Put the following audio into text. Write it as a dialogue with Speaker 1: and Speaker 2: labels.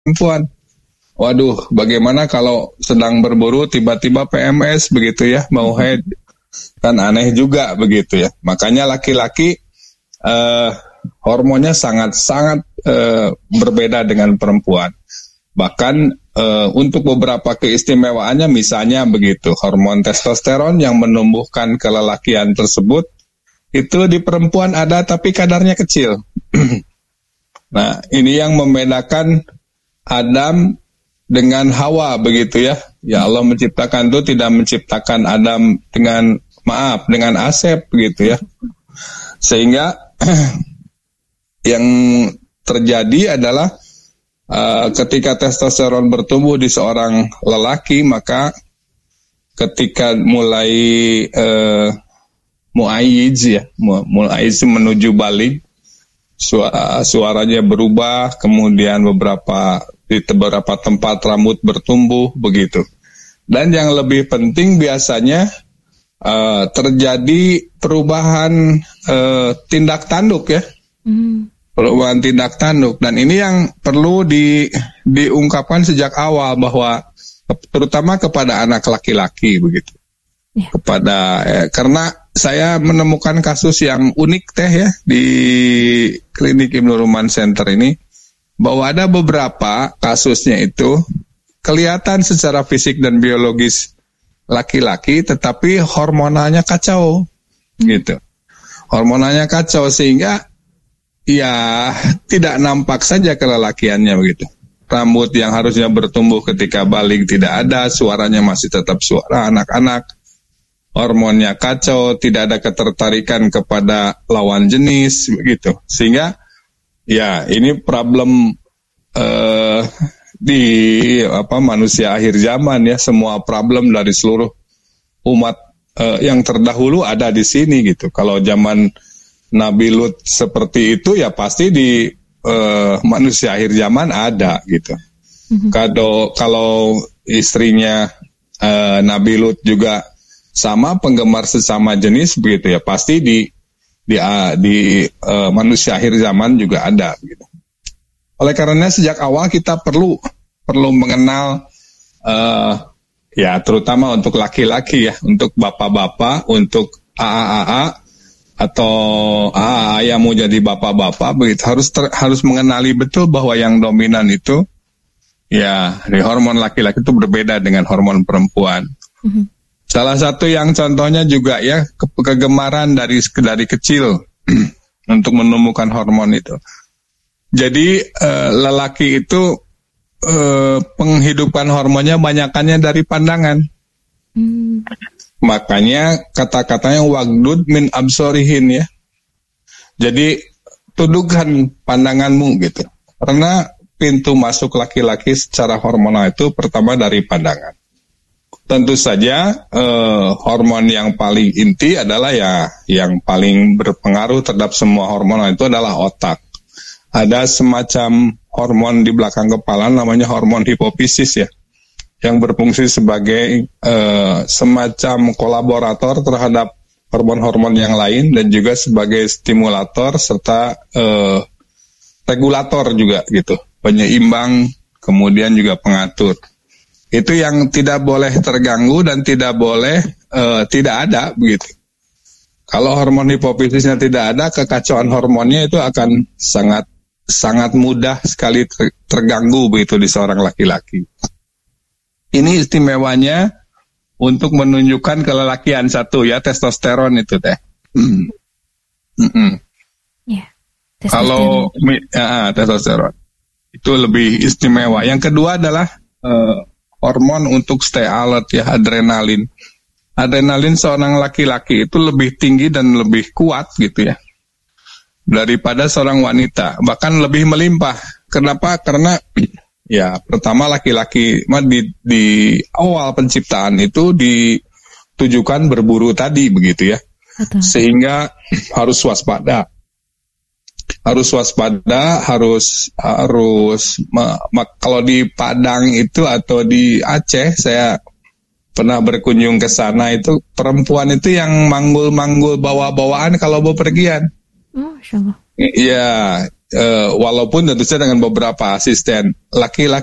Speaker 1: perempuan. Waduh, bagaimana kalau sedang berburu tiba-tiba PMS begitu ya, mau haid. Kan aneh juga begitu ya. Makanya laki-laki hormonnya sangat-sangat berbeda dengan perempuan. Bahkan untuk beberapa keistimewaannya misalnya begitu, hormon testosteron yang menumbuhkan kelelakian tersebut itu di perempuan ada tapi kadarnya kecil. Nah, ini yang membedakan Adam dengan Hawa begitu ya. Ya Allah menciptakan itu tidak menciptakan Adam dengan Asep begitu ya. Sehingga yang terjadi adalah ketika testosteron bertumbuh di seorang lelaki, maka ketika mulai muayyiz menuju balik, suaranya berubah, kemudian di beberapa tempat rambut bertumbuh begitu. Dan yang lebih penting biasanya terjadi perubahan tindak tanduk ya. Perubahan tindak tanduk, dan ini yang perlu diungkapkan sejak awal bahwa terutama kepada anak laki-laki begitu. Karena saya menemukan kasus yang unik ya di klinik Ibnu Ruman Center ini, bahwa ada beberapa kasusnya itu kelihatan secara fisik dan biologis laki-laki, tetapi hormonalnya kacau gitu. Hormonalnya kacau sehingga ya tidak nampak saja kelelakiannya begitu. Rambut yang harusnya bertumbuh ketika balik tidak ada, suaranya masih tetap suara anak-anak. Hormonnya kacau, tidak ada ketertarikan kepada lawan jenis begitu. Sehingga ya ini problem di manusia akhir zaman ya, semua problem dari seluruh umat yang terdahulu ada di sini gitu. Kalau zaman Nabi Lut seperti itu ya pasti di manusia akhir zaman ada gitu. Kalau istrinya Nabi Lut juga sama penggemar sesama jenis begitu ya, pasti di manusia akhir zaman juga ada gitu. Oleh karena sejak awal kita perlu mengenal ya terutama untuk laki-laki ya, untuk bapak-bapak, untuk AA atau yang mau jadi bapak-bapak begitu, harus mengenali betul bahwa yang dominan itu ya di hormon laki-laki itu berbeda dengan hormon perempuan. Salah satu yang contohnya juga ya kegemaran dari kecil untuk menemukan hormon itu. Jadi lelaki itu penghidupan hormonnya banyakannya dari pandangan. Makanya kata-katanya wagdud min absorihin ya. Jadi tundukkan pandanganmu gitu. Karena pintu masuk laki-laki secara hormonal itu pertama dari pandangan. Tentu saja hormon yang paling inti adalah ya yang paling berpengaruh terhadap semua hormonal itu adalah otak. Ada semacam hormon di belakang kepala namanya hormon hipofisis ya, yang berfungsi sebagai semacam kolaborator terhadap hormon-hormon yang lain dan juga sebagai stimulator serta regulator juga gitu, penyeimbang, kemudian juga pengatur. Itu yang tidak boleh terganggu dan tidak boleh tidak ada begitu. Kalau hormon hipofisisnya tidak ada, kekacauan hormonnya itu akan sangat mudah sekali terganggu begitu di seorang laki-laki. Ini istimewanya untuk menunjukkan kelelakian satu ya, testosteron itu teh.
Speaker 2: Ya,
Speaker 1: testosteron. Kalau testosteron itu lebih istimewa. Yang kedua adalah hormon untuk stay alert ya, adrenalin. Adrenalin seorang laki-laki itu lebih tinggi dan lebih kuat gitu ya daripada seorang wanita, bahkan lebih melimpah. Kenapa? Karena ya pertama laki-laki di awal penciptaan itu ditujukan berburu tadi begitu ya.
Speaker 2: Betul.
Speaker 1: Sehingga harus waspada, kalau di Padang itu atau di Aceh, saya pernah berkunjung ke sana, itu perempuan itu yang manggul-manggul bawa-bawaan kalau bepergian.
Speaker 2: Masya Allah.
Speaker 1: Iya, walaupun tentu saja dengan beberapa asisten. Laki-laki